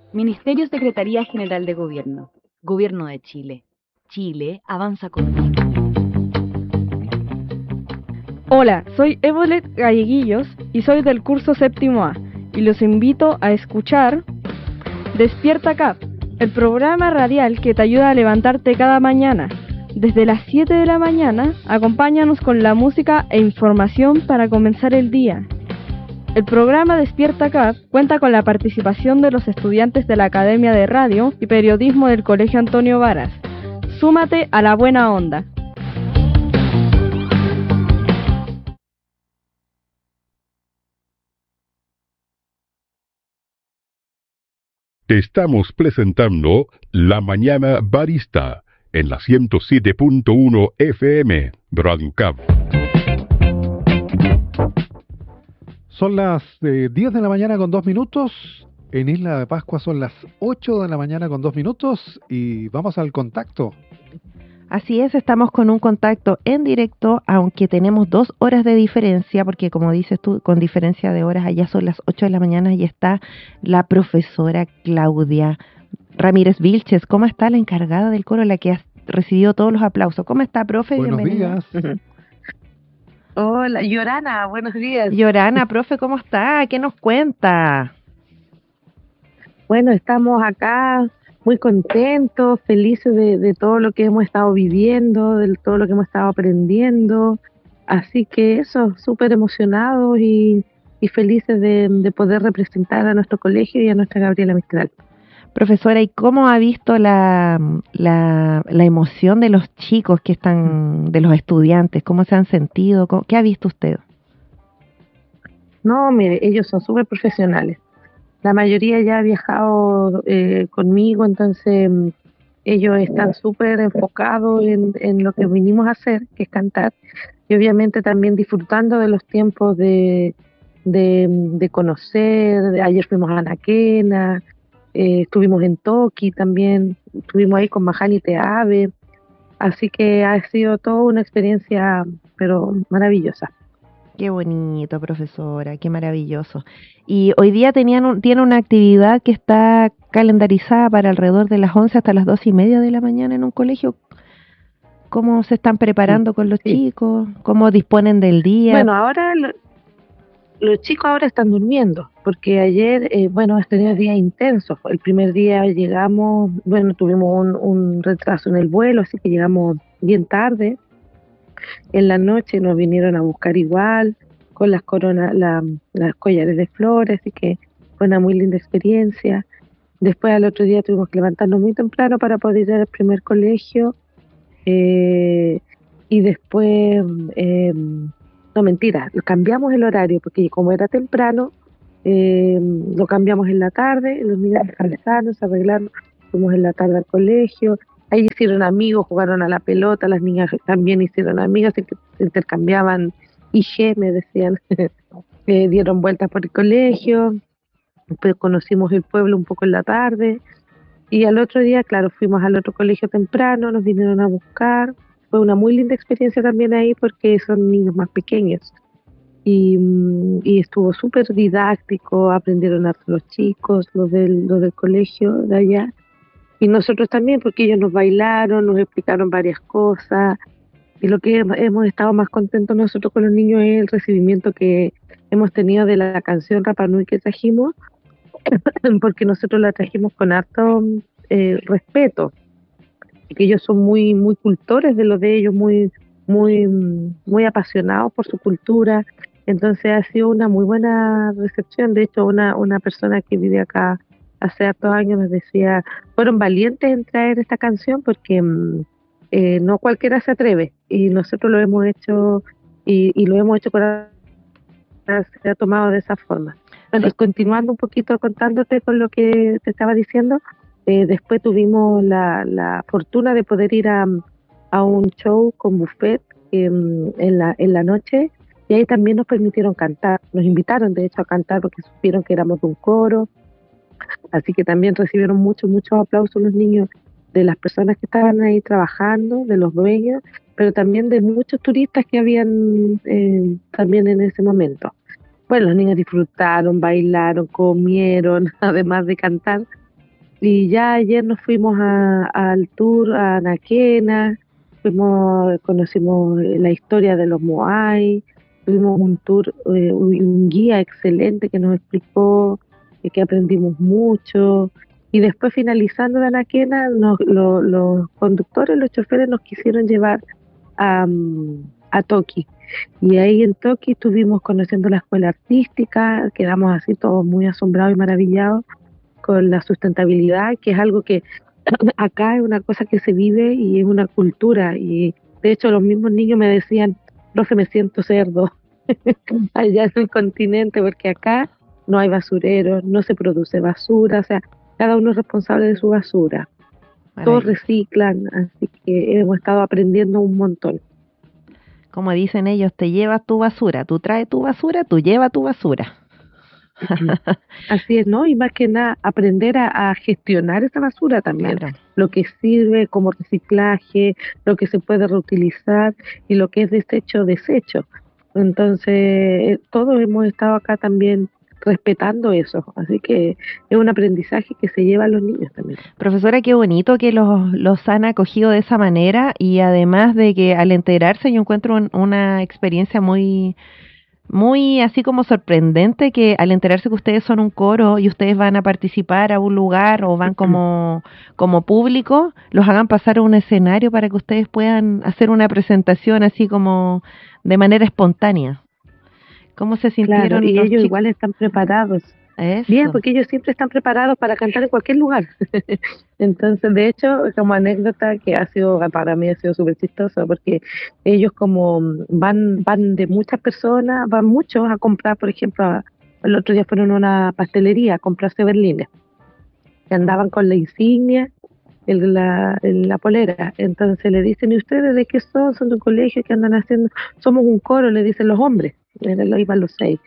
Ministerio Secretaría General de Gobierno. Gobierno de Chile. Chile avanza contigo. Hola, soy Evolet Galleguillos y soy del curso séptimo A y los invito a escuchar Despierta CAP, el programa radial que te ayuda a levantarte cada mañana. Desde las 7 de la mañana, acompáñanos con la música e información para comenzar el día. El programa Despierta CAP cuenta con la participación de los estudiantes de la Academia de Radio y Periodismo del Colegio Antonio Varas. Súmate a la buena onda. Te estamos presentando La Mañana Barista en la 107.1 FM Radio Cabo. Son las 10 de la mañana con 2 minutos. En Isla de Pascua son las 8 de la mañana con 2 minutos y vamos al contacto. Así es, estamos con un contacto en directo, aunque tenemos 2 horas de diferencia, porque como dices tú, con diferencia de horas, allá son las 8 de la mañana y está la profesora Claudia Ramírez Vilches. ¿Cómo está la encargada del coro, la que ha recibido todos los aplausos? ¿Cómo está, profe? Buenos Bienvenida. días. Hola, Yorana, buenos días. Yorana, profe, ¿cómo está? ¿Qué nos cuenta? Bueno, estamos acá muy contentos, felices de todo lo que hemos estado viviendo, de todo lo que hemos estado aprendiendo. Así que eso, súper emocionados y felices de poder representar a nuestro colegio y a nuestra Gabriela Mistral. Profesora, ¿y cómo ha visto la emoción de los chicos que están, de los estudiantes? ¿Cómo se han sentido? ¿Qué ha visto usted? No, mire, ellos son súper profesionales. La mayoría ya ha viajado conmigo, entonces ellos están súper enfocados en lo que vinimos a hacer, que es cantar, y obviamente también disfrutando de los tiempos de conocer. Ayer fuimos a Anaquena, estuvimos en Toki también, estuvimos ahí con Mahani Teave, así que ha sido toda una experiencia, pero maravillosa. Qué bonito, profesora, qué maravilloso. Y hoy día tiene una actividad que está calendarizada para alrededor de las 11 hasta las 2:30 de la mañana en un colegio. ¿Cómo se están preparando con los chicos? ¿Cómo disponen del día? Bueno, ahora los chicos ahora están durmiendo, porque ayer, hemos tenido días intensos. El primer día llegamos, tuvimos un retraso en el vuelo, así que llegamos bien tarde. En la noche nos vinieron a buscar igual, con las coronas, las collares de flores, así que fue una muy linda experiencia. Después al otro día tuvimos que levantarnos muy temprano para poder ir al primer colegio, y después, no, mentira, cambiamos el horario, porque como era temprano, lo cambiamos en la tarde, los niños descansaron, se arreglaron, fuimos en la tarde al colegio. Ahí hicieron amigos, jugaron a la pelota, las niñas también hicieron amigas, se intercambiaban IG, me decían, dieron vueltas por el colegio, después conocimos el pueblo un poco en la tarde, y al otro día, claro, fuimos al otro colegio temprano, nos vinieron a buscar. Fue una muy linda experiencia también ahí porque son niños más pequeños, y estuvo súper didáctico, aprendieron a los chicos, los del colegio de allá. Y nosotros también, porque ellos nos bailaron, nos explicaron varias cosas. Y lo que hemos estado más contentos nosotros con los niños es el recibimiento que hemos tenido de la canción Rapa Nui que trajimos, porque nosotros la trajimos con harto respeto, que ellos son muy muy cultores de lo de ellos, muy apasionados por su cultura. Entonces ha sido una muy buena recepción. De hecho, una persona que vive acá hace hartos años nos decía, fueron valientes en traer esta canción porque no cualquiera se atreve, y nosotros lo hemos hecho, y lo hemos hecho se ha tomado de esa forma. Bueno, continuando un poquito contándote con lo que te estaba diciendo, después tuvimos la fortuna de poder ir a un show con buffet en la noche, y ahí también nos permitieron cantar, nos invitaron de hecho a cantar porque supieron que éramos de un coro, así que también recibieron muchos aplausos los niños, de las personas que estaban ahí trabajando, de los dueños, pero también de muchos turistas que habían también en ese momento. Bueno, los niños disfrutaron, bailaron, comieron, además de cantar, Y ya ayer nos fuimos al tour a Anaquena, conocimos la historia de los Moai, tuvimos un tour, un guía excelente que nos explicó que aprendimos mucho. Y después, finalizando de Anaquena, los conductores, los choferes nos quisieron llevar a Toki. Y ahí en Toki estuvimos conociendo la escuela artística, quedamos así todos muy asombrados y maravillados con la sustentabilidad, que es algo que acá es una cosa que se vive y es una cultura. Y de hecho los mismos niños me decían, profe, me siento cerdo allá en el continente, porque acá no hay basureros, no se produce basura, o sea, cada uno es responsable de su basura. Todos reciclan, así que hemos estado aprendiendo un montón. Como dicen ellos, te llevas tu basura, tú traes tu basura, tú llevas tu basura. Así es, ¿no? Y más que nada, aprender a gestionar esa basura también. Claro. Lo que sirve como reciclaje, lo que se puede reutilizar y lo que es desecho. Entonces, todos hemos estado acá también respetando eso. Así que es un aprendizaje que se lleva a los niños también. Profesora, qué bonito que los han acogido de esa manera, y además de que al enterarse yo encuentro una experiencia muy así como sorprendente, que al enterarse que ustedes son un coro y ustedes van a participar a un lugar o van como público, los hagan pasar a un escenario para que ustedes puedan hacer una presentación así como de manera espontánea. ¿Cómo se sintieron? Claro, y los ellos chicos? igual están preparados. Eso. Bien, porque ellos siempre están preparados para cantar en cualquier lugar. Entonces, de hecho, como anécdota que para mí ha sido súper chistoso, porque ellos como van de muchas personas, van muchos a comprar, por ejemplo, el otro día fueron a una pastelería a comprarse berlines, que andaban con la insignia en la polera. Entonces le dicen, ¿y ustedes de qué son? ¿Son de un colegio? ¿Qué andan haciendo? Somos un coro, le dicen los hombres. Iban los 6.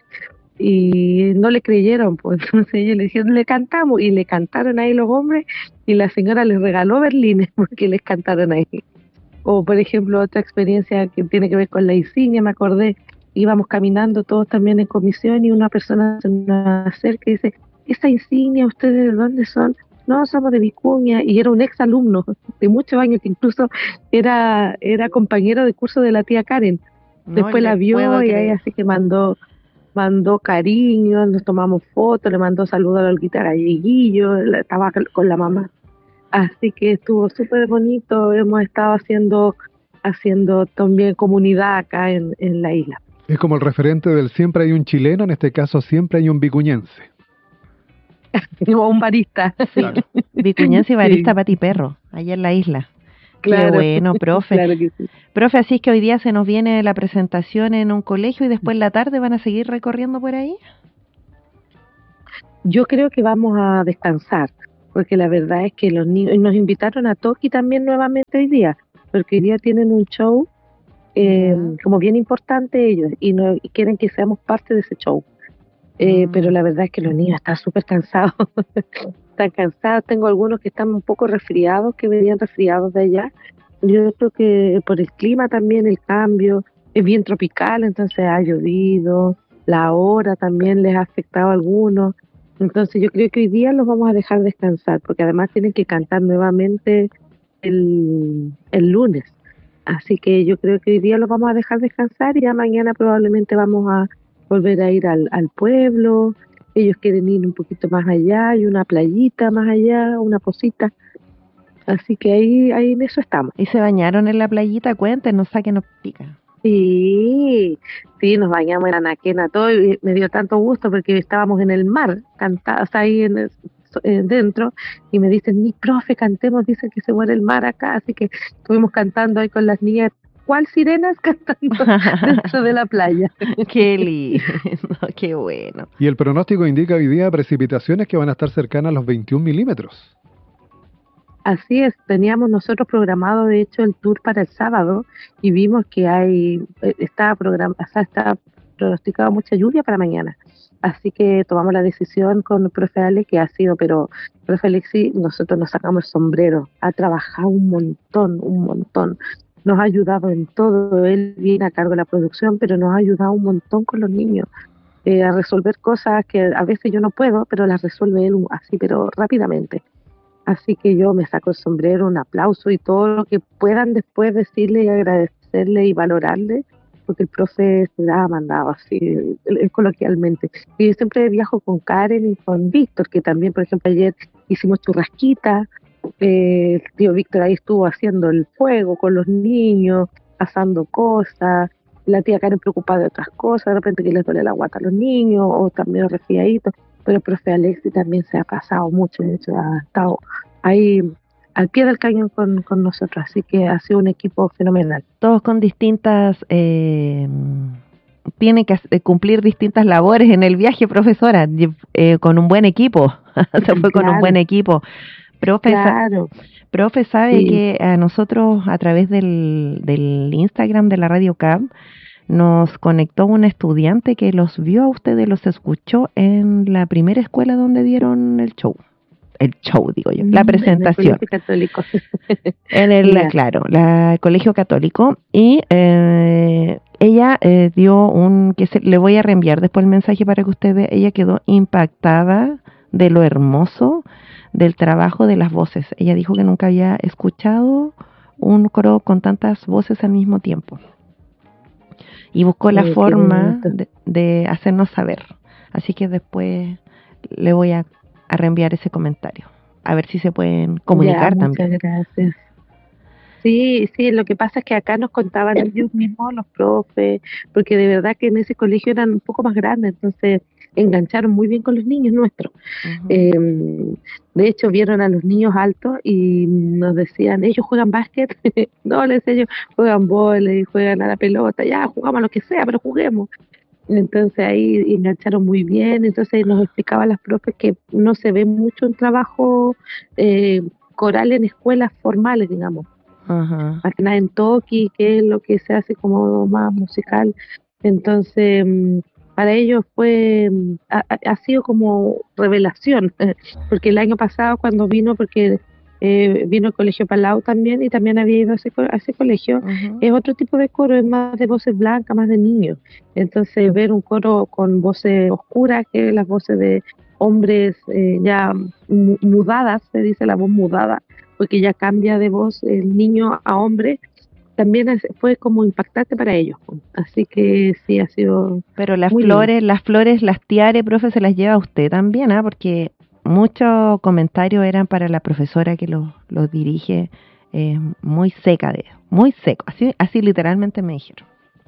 Y no le creyeron, pues entonces ellos le dijeron, le cantamos, y le cantaron ahí los hombres, y la señora les regaló berlines porque les cantaron ahí. O por ejemplo, otra experiencia que tiene que ver con la insignia, me acordé, íbamos caminando todos también en comisión y una persona se nos acerca y dice, ¿esa insignia ustedes de dónde son? No, somos de Vicuña, y era un ex alumno de muchos años que incluso era compañero de curso de la tía Karen. Después la vio y ahí así que mandó cariño, nos tomamos fotos, le mandó saludos al Olguita Galleguillo, estaba con la mamá. Así que estuvo súper bonito, hemos estado haciendo también comunidad acá en la isla. Es como el referente del siempre hay un chileno, en este caso siempre hay un vicuñense. O un barista. Sí. Claro. Vicuñense y barista Sí. Pati Perro, allá en la isla. Claro. Qué bueno, profe. Claro que sí. Profe, así es que hoy día se nos viene la presentación en un colegio y después en la tarde van a seguir recorriendo por ahí. Yo creo que vamos a descansar, porque la verdad es que los niños nos invitaron a Toki también nuevamente hoy día, porque hoy día tienen un show como bien importante ellos y quieren que seamos parte de ese show. Pero la verdad es que los niños están súper cansados. Están cansados. Tengo algunos que están un poco resfriados, que venían resfriados de allá. Yo creo que por el clima también, el cambio, es bien tropical, entonces ha llovido, la hora también les ha afectado a algunos. Entonces yo creo que hoy día los vamos a dejar descansar, porque además tienen que cantar nuevamente el lunes. Así que yo creo que hoy día los vamos a dejar descansar y ya mañana probablemente vamos a volver a ir al pueblo. Ellos quieren ir un poquito más allá, hay una playita más allá, una posita. Así que ahí en eso estamos. ¿Y se bañaron en la playita? Cuéntenos, sáquenos pica. Sí, nos bañamos en Anaquena todo y me dio tanto gusto porque estábamos en el mar, cantados ahí dentro, y me dicen, mi profe, cantemos, dicen que se muere el mar acá, así que estuvimos cantando ahí con las niñas, ¿cuál sirenas? Cantando dentro de la playa. Qué lindo, qué bueno. Y el pronóstico indica hoy día precipitaciones que van a estar cercanas a los 21 milímetros. Así es, teníamos nosotros programado de hecho el tour para el sábado y vimos que está pronosticado mucha lluvia para mañana. Así que tomamos la decisión con el profe Ale, que ha sido, pero profe Alexi, nosotros nos sacamos el sombrero, ha trabajado un montón, nos ha ayudado en todo, él viene a cargo de la producción, pero nos ha ayudado un montón con los niños, a resolver cosas que a veces yo no puedo, pero las resuelve él así, pero rápidamente. Así que yo me saco el sombrero, un aplauso y todo lo que puedan después decirle y agradecerle y valorarle, porque el profe se la ha mandado así, coloquialmente. Y yo siempre viajo con Karen y con Víctor, que también, por ejemplo, ayer hicimos churrasquita, el tío Víctor ahí estuvo haciendo el fuego con los niños, asando cosas, la tía Karen preocupada de otras cosas, de repente que les duele la guata a los niños, o también resfriaditos, pero el profe Alexi también se ha pasado mucho, ha estado ahí al pie del cañón con nosotros, así que ha sido un equipo fenomenal. Todos con distintas, tiene que cumplir distintas labores en el viaje, profesora, con un buen equipo, se fue con un buen equipo. Profe, profe sabe que a nosotros a través del Instagram de la Radio CAP nos conectó un estudiante que los vio a ustedes, los escuchó en la primera escuela donde dieron el show, digo yo, la presentación. En el Colegio Católico. En el, claro, el Colegio Católico. Y ella dio le voy a reenviar después el mensaje para que usted vea. Ella quedó impactada de lo hermoso del trabajo de las voces. Ella dijo que nunca había escuchado un coro con tantas voces al mismo tiempo. Y buscó la forma de hacernos saber. Así que después le voy a reenviar ese comentario. A ver si se pueden comunicar también. Muchas gracias. Sí, lo que pasa es que acá nos contaban ellos mismos, los profes, porque de verdad que en ese colegio eran un poco más grandes, entonces engancharon muy bien con los niños nuestros. De hecho, vieron a los niños altos y nos decían, ellos juegan básquet, no, les decía yo, juegan vóley, juegan a la pelota, ya, jugamos a lo que sea, pero juguemos. Entonces ahí engancharon muy bien, entonces nos explicaban las profes que no se ve mucho un trabajo coral en escuelas formales, digamos. Más que nada en Toki, que es lo que se hace como más musical. Entonces, para ellos ha sido como revelación, porque el año pasado cuando vino, porque vino el Colegio Palau también, y también había ido a ese colegio, es otro tipo de coro, es más de voces blancas, más de niños. Entonces, ver un coro con voces oscuras, que las voces de hombres ya mudadas, se dice la voz mudada, porque ya cambia de voz el niño a hombre, también fue como impactante para ellos. Así que sí, ha sido. Pero las flores, las tiares, profe, se las lleva usted también, ¿ah? Porque muchos comentarios eran para la profesora que los dirige, muy seca, muy seco, así literalmente me dijeron.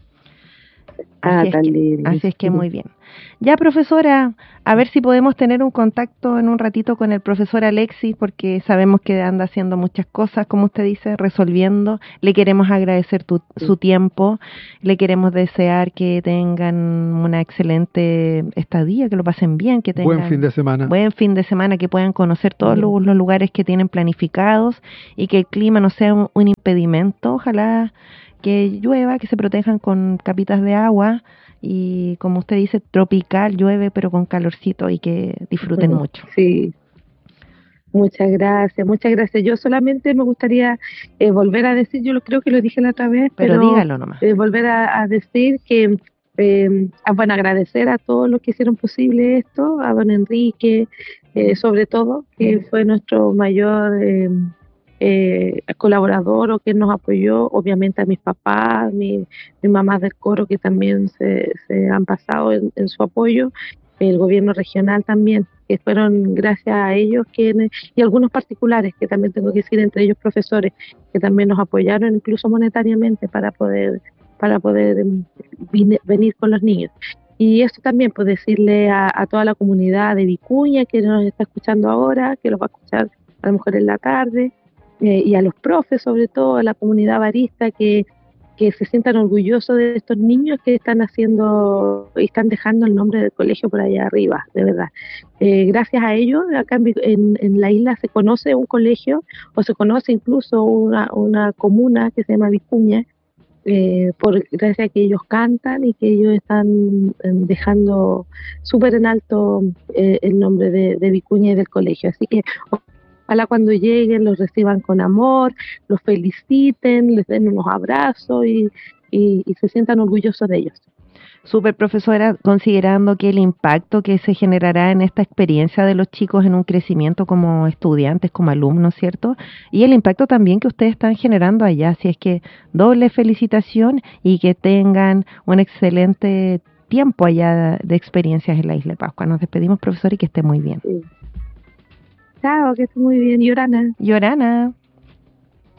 Así es que muy bien. Ya, profesora, a ver si podemos tener un contacto en un ratito con el profesor Alexis, porque sabemos que anda haciendo muchas cosas, como usted dice, resolviendo. Le queremos agradecer su tiempo, le queremos desear que tengan una excelente estadía, que lo pasen bien, que tengan buen fin de semana, que puedan conocer todos los lugares que tienen planificados y que el clima no sea un impedimento. Ojalá que llueva, que se protejan con capitas de agua y, como usted dice, tropical, llueve pero con calorcito, y que disfruten mucho. Sí, muchas gracias. Yo solamente me gustaría volver a decir, yo creo que lo dije la otra vez, pero dígalo nomás. Volver a decir que, bueno, agradecer a todos los que hicieron posible esto, a don Enrique, sobre todo, que fue nuestro mayor colaborador, o que nos apoyó, obviamente a mis papás, mi mamá del coro, que también se han pasado en su apoyo, el gobierno regional también, que fueron gracias a ellos, y algunos particulares, que también tengo que decir, entre ellos profesores, que también nos apoyaron incluso monetariamente para poder venir con los niños. Y esto también, pues decirle a toda la comunidad de Vicuña, que nos está escuchando ahora, que los va a escuchar a lo mejor en la tarde, y a los profes, sobre todo a la comunidad barista, que se sientan orgullosos de estos niños que están haciendo y están dejando el nombre del colegio por allá arriba, de verdad. Gracias a ellos, acá en la isla se conoce un colegio, o se conoce incluso una comuna que se llama Vicuña, gracias a que ellos cantan y que ellos están dejando súper en alto el nombre de Vicuña y del colegio. Así que ojalá cuando lleguen los reciban con amor, los feliciten, les den unos abrazos y se sientan orgullosos de ellos. Súper, profesora, considerando que el impacto que se generará en esta experiencia de los chicos en un crecimiento como estudiantes, como alumnos, ¿cierto? Y el impacto también que ustedes están generando allá, así es que doble felicitación y que tengan un excelente tiempo allá de experiencias en la Isla de Pascua. Nos despedimos, profesor, y que esté muy bien. Sí. Chao, que esté muy bien, Yorana. Yorana.